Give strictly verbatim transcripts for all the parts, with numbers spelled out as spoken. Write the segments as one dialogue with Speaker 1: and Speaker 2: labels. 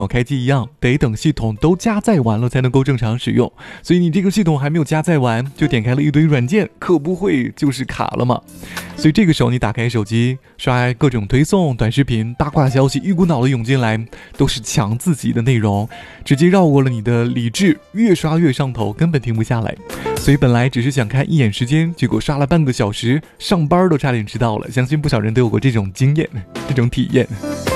Speaker 1: 开机一样，得等系统都加载完了才能够正常使用。所以你这个系统还没有加载完，就点开了一堆软件，可不会就是卡了嘛。所以这个时候你打开手机，刷各种推送、短视频、八卦消息，一股脑的涌进来，都是强刺激的内容，直接绕过了你的理智，越刷越上头，根本停不下来。所以本来只是想看一眼时间，结果刷了半个小时，上班都差点迟到了。相信不少人都有过这种经验，这种体验。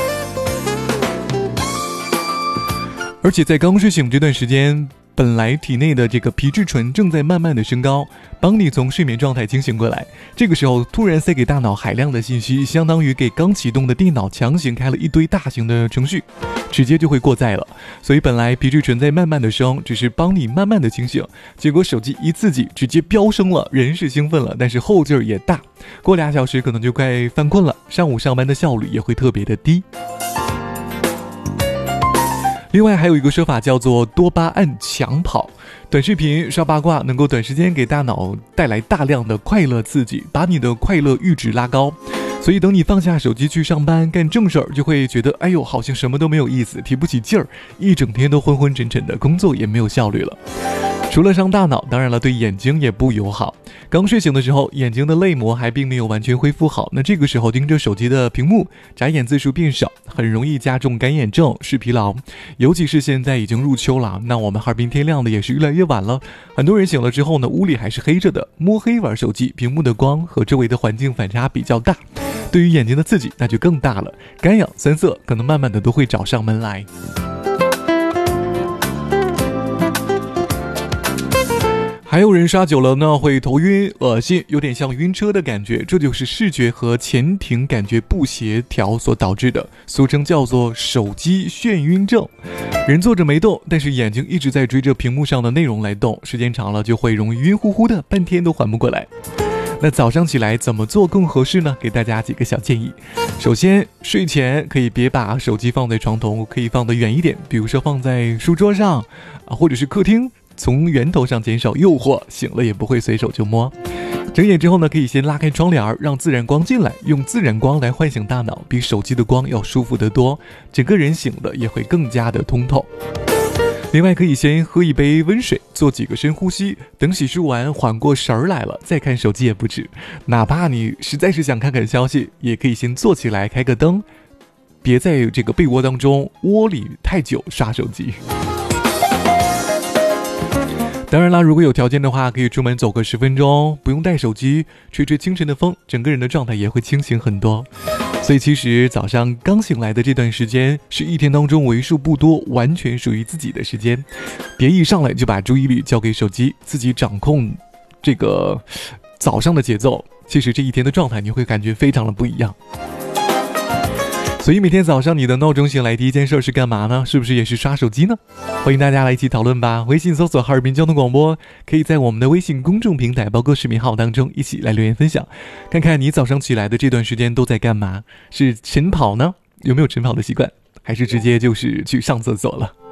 Speaker 1: 而且在刚睡醒这段时间，本来体内的这个皮质醇正在慢慢的升高，帮你从睡眠状态清醒过来。这个时候突然塞给大脑海量的信息，相当于给刚启动的电脑强行开了一堆大型的程序，直接就会过载了。所以本来皮质醇在慢慢的升，只是帮你慢慢的清醒，结果手机一刺激直接飙升了，人是兴奋了，但是后劲儿也大，过俩小时可能就快犯困了，上午上班的效率也会特别的低。另外还有一个说法叫做多巴胺抢跑，短视频刷八卦能够短时间给大脑带来大量的快乐刺激，把你的快乐阈值拉高，所以等你放下手机去上班干正事儿，就会觉得哎呦好像什么都没有意思，提不起劲儿，一整天都昏昏沉沉的，工作也没有效率了。除了伤大脑，当然了，对眼睛也不友好。刚睡醒的时候，眼睛的泪膜还并没有完全恢复好，那这个时候盯着手机的屏幕，眨眼字数变少，很容易加重干眼症、视疲劳。尤其是现在已经入秋了，那我们哈尔滨天亮的也是越来越晚了，很多人醒了之后呢，屋里还是黑着的，摸黑玩手机，屏幕的光和周围的环境反差比较大，对于眼睛的刺激那就更大了，干痒酸涩可能慢慢的都会找上门来。还有人刷久了呢，会头晕、恶心，有点像晕车的感觉，这就是视觉和前庭感觉不协调所导致的，俗称叫做手机眩晕症。人坐着没动，但是眼睛一直在追着屏幕上的内容来动，时间长了就会容易晕乎乎的，半天都缓不过来。那早上起来怎么做更合适呢？给大家几个小建议。首先，睡前可以别把手机放在床头，可以放得远一点，比如说放在书桌上啊，或者是客厅，从源头上减少诱惑，醒了也不会随手就摸。睁眼之后呢，可以先拉开窗帘，让自然光进来，用自然光来唤醒大脑，比手机的光要舒服得多，整个人醒的也会更加的通透。另外可以先喝一杯温水，做几个深呼吸，等洗漱完缓过神儿来了再看手机也不迟。哪怕你实在是想看看消息，也可以先坐起来开个灯，别在这个被窝当中窝里太久刷手机。当然啦，如果有条件的话，可以出门走个十分钟，不用带手机，吹吹清晨的风，整个人的状态也会清醒很多。所以其实早上刚醒来的这段时间，是一天当中为数不多完全属于自己的时间，别一上来就把注意力交给手机，自己掌控这个早上的节奏，其实这一天的状态你会感觉非常的不一样。所以每天早上你的闹钟醒来第一件事是干嘛呢？是不是也是刷手机呢？欢迎大家来一起讨论吧。微信搜索哈尔滨交通广播，可以在我们的微信公众平台包括视频号当中一起来留言分享，看看你早上起来的这段时间都在干嘛？是晨跑呢？有没有晨跑的习惯？还是直接就是去上厕所了？